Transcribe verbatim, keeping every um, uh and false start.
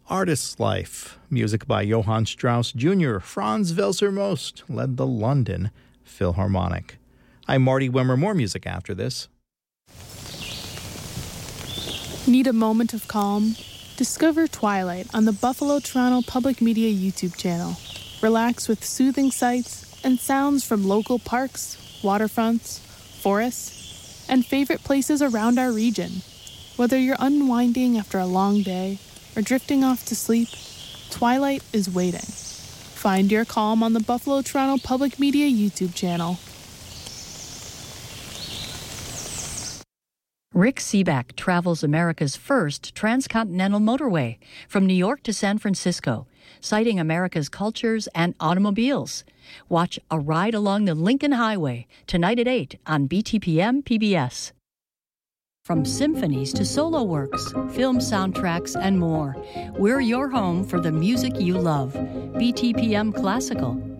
Artist's Life. Music by Johann Strauss Junior Franz Welser Most led the London Philharmonic. I'm Marty Wimmer. More music after this. Need a moment of calm? Discover Twilight on the Buffalo Toronto Public Media YouTube channel. Relax with soothing sights and sounds from local parks, waterfronts, forests, and favorite places around our region. Whether you're unwinding after a long day or drifting off to sleep, Twilight is waiting. Find your calm on the Buffalo Toronto Public Media YouTube channel. Rick Seaback travels America's first transcontinental motorway from New York to San Francisco, citing America's cultures and automobiles. Watch A Ride Along the Lincoln Highway tonight at eight on B T P M P B S. From symphonies to solo works, film soundtracks, and more, we're your home for the music you love. B T P M Classical.